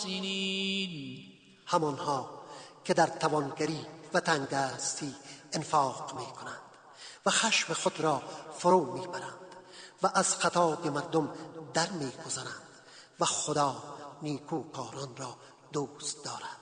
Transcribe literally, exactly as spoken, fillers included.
المحسنين. همانها که در توانگری و تنگدستی انفاق می کنند و خشم خود را فرو می برند و از خطای مردم در می گذرند و خدا نیکوکاران را دوست دارد.